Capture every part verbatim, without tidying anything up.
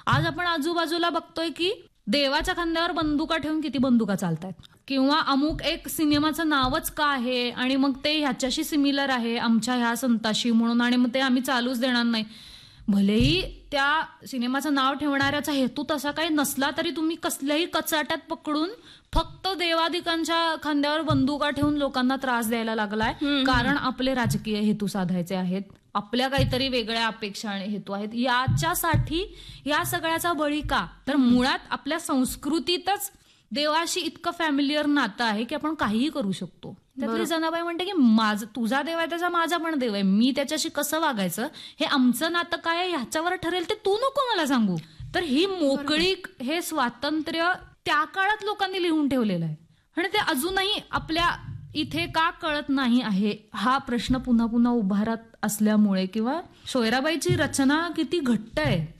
आज आपण आजूबाजूला बघतोय की देवाच्या खांद्यावर बंदुका ठेवून किती बंदुका चालतात, किंवा अमुक एक सिनेमाचं नावच का आहे आणि मग ते ह्याच्याशी सिमिलर आहे आमच्या ह्या संताशी म्हणून, आणि मग ते आम्ही चालूच देणार नाही. भलेही त्या सिनेमाचं नाव ठेवणाऱ्याचा हेतू तसा काही नसला तरी तुम्ही कसल्याही कचाट्यात पकडून फक्त देवादिकांच्या खांद्यावर बंदुका ठेवून लोकांना त्रास द्यायला लागलाय, कारण आपले राजकीय हेतू साधायचे आहेत, आपल्या काहीतरी वेगळ्या अपेक्षा आणि हेतू आहेत. याच्यासाठी या सगळ्याचा बळी का? तर मुळात आपल्या संस्कृतीतच देवाशी इतकं फॅमिलियर नातं आहे की आपण काहीही करू शकतो. त्यातली जनाबाई म्हणते की माझा तुझा देव आहे त्याचा माझा पण देव आहे, मी त्याच्याशी कसं वागायचं हे आमचं नातं काय आहे ह्याच्यावर ठरेल, ते तू नको मला सांगू. तर ही मोकळीक, हे स्वातंत्र्य त्या काळात लोकांनी लिहून ठेवलेलं आहे आणि ते अजूनही आपल्या इथे का कळत नाही आहे हा प्रश्न पुन्हा पुन्हा उभारत असल्यामुळे, किंवा सोयराबाईची रचना किती घट्ट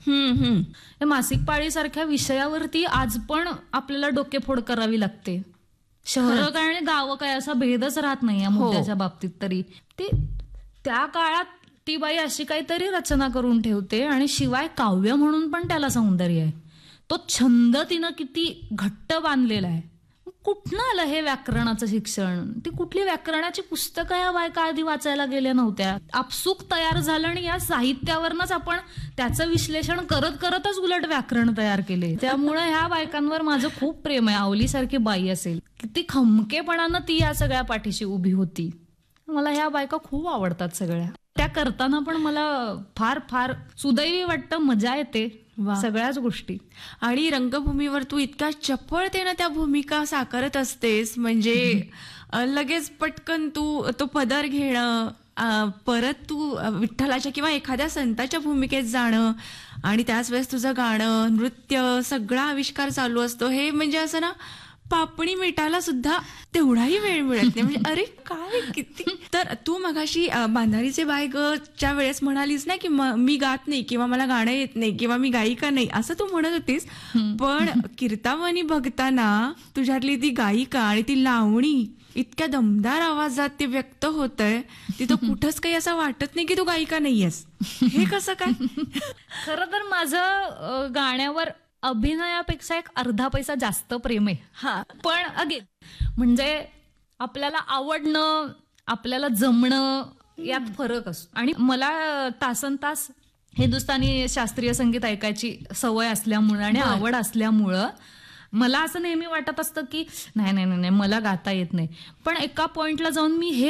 आहे. मासिक पाळीसारख्या विषयावरती आज पण आपल्याला डोकेफोड करावी लागते. शहरं काय आणि गावं काय असा भेदच राहत नाही या मुद्द्याच्या बाबतीत. तरी ती त्या काळात ती बाई अशी काहीतरी रचना करून ठेवते, आणि शिवाय काव्य म्हणून पण त्याला सौंदर्य आहे. तो छंद तिनं किती घट्ट बांधलेला आहे. कुठनं आलं हे व्याकरणाचं शिक्षण? ती कुठली व्याकरणाची पुस्तकं या बायका आधी वाचायला गेल्या नव्हत्या. आपसूक तयार झालं आणि या साहित्यावरनच आपण त्याचं विश्लेषण करत करतच उलट व्याकरण तयार केले. त्यामुळे ह्या बायकांवर माझं खूप प्रेम आहे. आवलीसारखी बाई असेल, किती खमकेपणानं ती या सगळ्या पाठीशी उभी होती. मला ह्या बायका खूप आवडतात सगळ्या. त्या करताना पण मला फार फार सुदैवी वाटतं, मजा येते सगळ्याच गोष्टी. आणि रंगभूमीवर तू इतक्या चपळतेनं त्या भूमिका साकारत असतेस, म्हणजे लगेच पटकन तू तो पदर घेणं, परत तू विठ्ठलाच्या किंवा एखाद्या संताच्या भूमिकेत जाणं, आणि त्याच वेळेस तुझं गाणं, नृत्य, सगळा आविष्कार चालू असतो. हे म्हणजे असं ना, पापणी मिटायला सुद्धा तेवढाही वेळ मिळत नाही. म्हणजे अरे काय किती. तर तू मगाशी बांधारीचे बाय गच्या वेळेस म्हणालीस ना की मी गात नाही किंवा मला गाणं येत नाही किंवा मी गायिका नाही असं तू म्हणत होतीस, पण कीर्तावनी बघताना तुझ्यातली ती गायिका आणि ती लावणी इतक्या दमदार आवाजात ते व्यक्त होतंय, तिथं कुठंच काही असं वाटत नाही की तू गायिका नाहीयेस. हे कसं काय? खरं तर माझं गाण्यावर अभिनयापेक्षा एक अर्धा पैसा जास्त प्रेम आहे. हा, पण अगेन म्हणजे आपल्याला आवडणं, आपल्याला जमणं यात फरक असतो. आणि मला तासन तास हिंदुस्थानी शास्त्रीय संगीत ऐकायची सवय असल्यामुळं आणि आवड असल्यामुळं मला असं नेहमी वाटत असतं की नाही नाही नाही मला गाता येत नाही. पण एका पॉइंटला जाऊन मी हे